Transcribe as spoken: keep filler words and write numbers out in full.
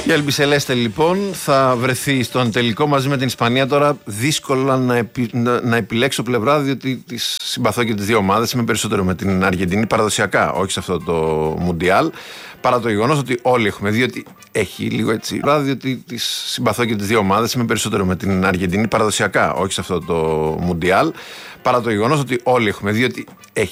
Η Albi Celeste λοιπόν θα βρεθεί στον τελικό μαζί με την Ισπανία. Τώρα δύσκολα να, επι, να, να επιλέξω πλευρά, διότι τις συμπαθώ και τις δύο ομάδες. Είμαι περισσότερο με την Αργεντινή παραδοσιακά, όχι σε αυτό το Μουντιάλ. Παρά το γεγονός ότι όλοι έχουμε δει ότι έχει λίγο έτσι. Διότι τις συμπαθώ και τις δύο ομάδες. Είμαι περισσότερο με την Αργεντινή παραδοσιακά, όχι σε αυτό το Μουντιάλ. Παρά το γεγονός ότι όλοι έχουμε δει ότι έχει